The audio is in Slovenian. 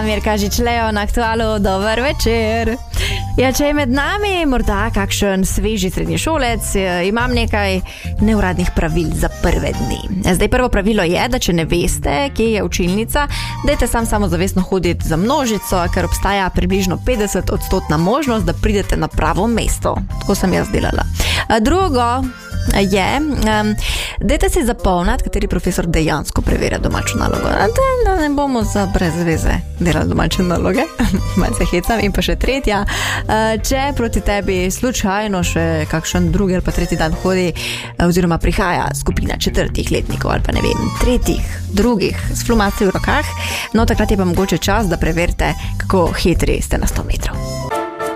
Mirka Žičlejo na Aktualu, dober večer. Ja, če je med nami morda kakšen sveži srednješolec, imam nekaj neuradnih pravil za prve dni. Zdaj, prvo pravilo je, da če ne veste, kje je učilnica, dajte samozavestno hoditi za množico, ker obstaja približno 50% možnost, da pridete na pravo mesto. Tako sem jaz delala. Drugo je, dajte si zapomniti, kateri profesor dejansko preverja domačo nalogo. Da ne bomo za brez veze delali domače naloge. Malo se hecam. In pa še tretja, če proti tebi slučajno še kakšen drugi ali pa tretji dan hodi oziroma prihaja skupina četrtih letnikov ali pa ne vem, tretjih, drugih s flomastri v rokah, no takrat je pa mogoče čas, da preverite, kako hitri ste na 100 metrov.